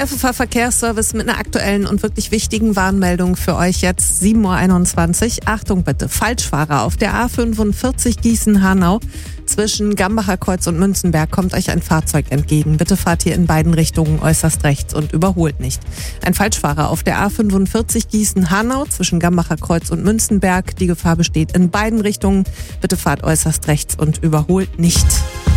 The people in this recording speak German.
Der FFH Verkehrsservice mit einer aktuellen und wirklich wichtigen Warnmeldung für euch jetzt 7.21 Uhr. Achtung bitte, Falschfahrer auf der A45 Gießen-Hanau. Zwischen Gambacher Kreuz und Münzenberg kommt euch ein Fahrzeug entgegen. Bitte fahrt hier in beiden Richtungen äußerst rechts und überholt nicht. Ein Falschfahrer auf der A45 Gießen-Hanau zwischen Gambacher Kreuz und Münzenberg. Die Gefahr besteht in beiden Richtungen. Bitte fahrt äußerst rechts und überholt nicht.